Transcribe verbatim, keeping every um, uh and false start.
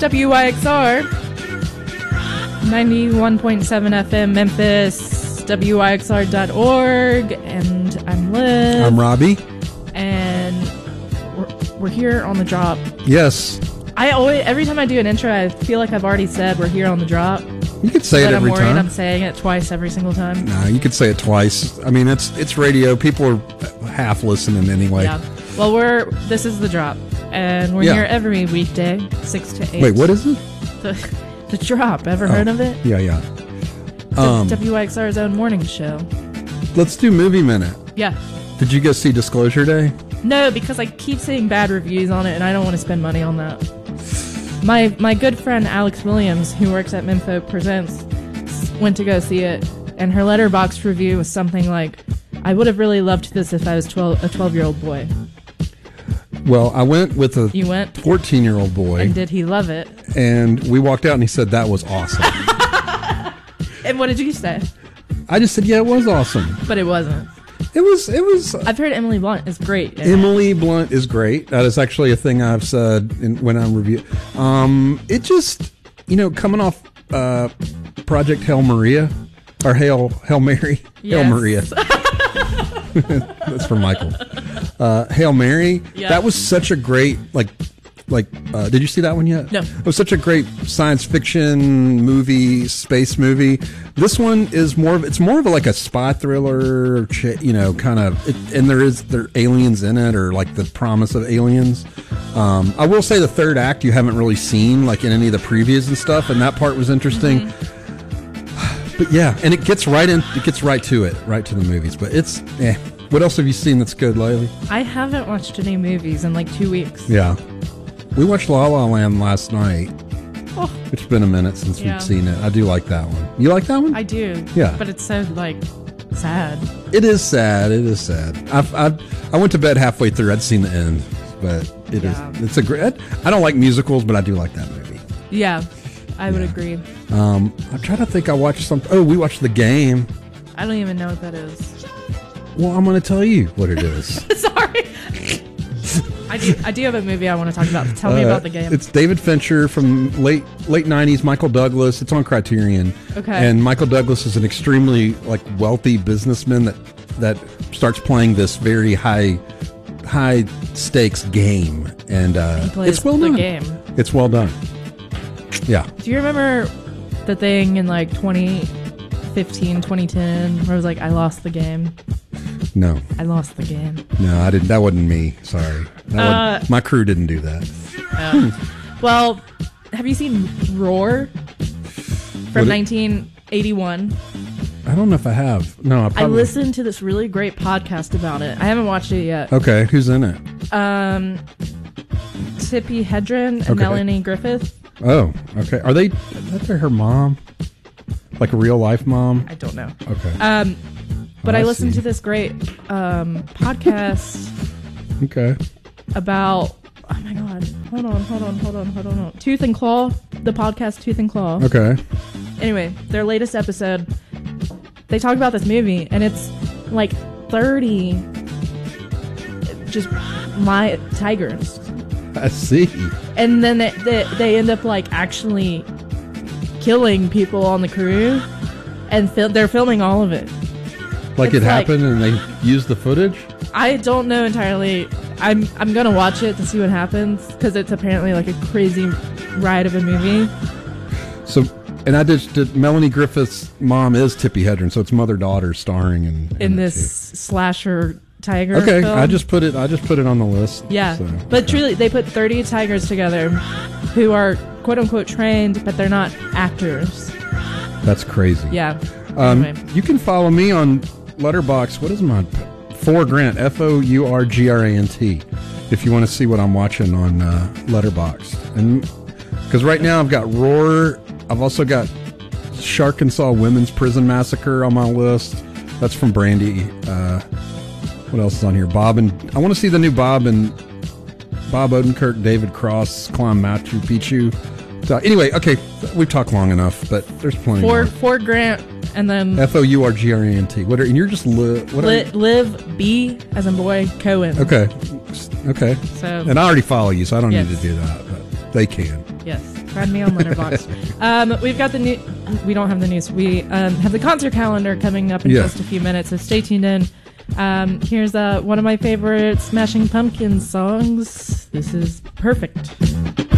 W Y X R, ninety-one point seven F M Memphis, W Y X R dot org, and I'm Liz. I'm Robbie. And we're, we're here on the drop. Yes. I always, every time I do an intro, I feel like I've already said we're here on the drop. You could say but it every I'm worried time. I'm saying it twice every single time. No, you could say it twice. I mean, it's it's radio. People are half listening anyway. Yeah. Well, we're this is the drop, and we're Yeah. here every weekday, six to eight. Wait, what is it? The, the drop. Ever Oh, heard of it? Yeah, yeah. It's Um, W Y X R's own morning show. Let's do Movie Minute. Yeah. Did you go see Disclosure Day? No, because I keep seeing bad reviews on it, and I don't want to spend money on that. My my good friend Alex Williams, who works at Minfo Presents, went to go see it, and her letterbox review was something like, "I would have really loved this if I was twelve, a twelve-year-old boy." Well, I went with a You went? fourteen-year-old boy, And did he love it? and we walked out, and he said that was awesome. And what did you say? I just said, yeah, it was awesome. But it wasn't. It was. It was. I've heard Emily Blunt is great. Emily Blunt is great. That is actually a thing I've said in, when I review. Um, it just, you know, coming off uh, Project Hail Maria, or Hail Hail Mary, Yes. Hail Maria. That's for Michael. Uh, Hail Mary. Yeah. That was such a great like. Like, uh, did you see that one yet? No. It was such a great science fiction movie, space movie. This one is more of, it's more of a, like a spy thriller, ch- you know, kind of, it, and there is, there are aliens in it, or like the promise of aliens. Um, I will say the third act you haven't really seen, like in any of the previews and stuff, and that part was interesting. Mm-hmm. But yeah, and it gets right in, it gets right to it, right to the movies. But it's, eh. What else have you seen that's good lately? I haven't watched any movies in like two weeks. Yeah. We watched La La Land last night. Oh. It's been a minute since Yeah. we've seen it. I do like that one. You like that one? I do. Yeah. But it's so, like, sad. It is sad. It is sad. I've, I've, I went to bed halfway through. I'd seen the end, but it Yeah. is. It's a great. I don't like musicals, but I do like that movie. Yeah, I would Yeah. agree. Um, I'm trying to think. I watched something. Oh, we watched The Game. I don't even know what that is. Well, I'm going to tell you what it is. Sorry. I do, I do have a movie I want to talk about. Tell me Uh, about The Game. It's David Fincher from late late nineties. Michael Douglas. It's on Criterion. Okay. And Michael Douglas is an extremely like wealthy businessman that that starts playing this very high high stakes game, and uh, He plays it's well the done. game. It's well done. Yeah. Do you remember the thing in like twenty fifteen, twenty ten where it was like, I lost the game? No. I lost the game. No, I didn't. That wasn't me. Sorry. That Uh, wasn't- my crew didn't do that. Uh, well, have you seen Roar What from it- nineteen eighty-one? I don't know if I have. No, I I probably. listened to this really great podcast about it. I haven't watched it yet. Okay, who's in it? Um, Tippi Hedren and Okay. Melanie Griffith. Oh, okay. Are they? Is that her mom? Like a real life mom? I don't know. Okay. Um, but Oh, I I listened see. to this great um, podcast Okay. about. Oh my god! Hold on, hold on, hold on, hold on, hold on. Tooth and Claw, the podcast Tooth and Claw. Okay. Anyway, their latest episode, they talk about this movie, and it's like thirty just my tigers, I see. and then they, they they end up like actually killing people on the crew, and fil- they're filming all of it. Like It's it like- happened and they used the footage? I don't know entirely. I'm I'm gonna watch it to see what happens because it's apparently like a crazy ride of a movie. So, and I did, did Melanie Griffith's mom is Tippi Hedren, so it's mother-daughter starring in, In it, this too. slasher tiger Okay, film. I just put it. I just put it on the list. Yeah, so, but okay. truly, they put thirty tigers together who are quote unquote trained, but they're not actors. That's crazy. Yeah. Um, Anyway. You can follow me on Letterboxd. What is my For Grant? F O U R G R A N T. If you want to see what I'm watching on uh, Letterboxd, and because right now I've got Roar. I've also got Sharkensaw Women's Prison Massacre on my list. That's from Brandy. Uh, what else is on here? Bob and I want to see the new Bob and Bob Odenkirk, David Cross, climb Machu Picchu. So anyway, okay, we've talked long enough, but there's plenty For more. for Grant, and then F O U R G R A N T. What are and you're just li- what are li- live B as in boy Cohen. Okay, okay. So And I already follow you, so I don't Yes. need to do that. But they can. yes. Find me on Letterboxd. um, we've got the new. We don't have the news. We um, have the concert calendar coming up in Yeah. just a few minutes, so stay tuned in. Um, here's uh, one of my favorite Smashing Pumpkins songs. This is Perfect.